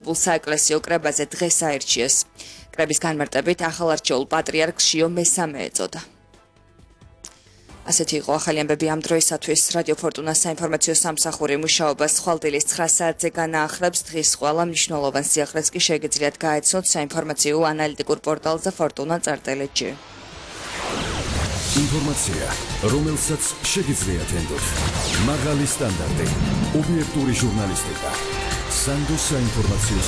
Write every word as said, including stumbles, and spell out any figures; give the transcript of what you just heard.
საეკლესიო კრებაზე დღეს აირჩიეს. კრების განმარტებით ახალარჩეულ პატრიარქს შიო მესამე ეწოდა. ასეთი იყო ახალი ამბები ამ დროისათვის. რადიო ფორტუნას საინფორმაციო სამსახური მუშაობას ხვალდილის ცხრა საათზე განაახლებს. დღის ყველა მნიშვნელოვან სიახლეს კი შეგიძლიათ გაეცნოთ საინფორმაციო ანალიტიკურ პორტალზე fortuna.rt. ინფორმაცია, რომელსაც შეგიძლიათ ენდოთ. მაღალი სტანდარტი, ობიექტური ჟურნალისტიკა. სანდოს საინფორმაციო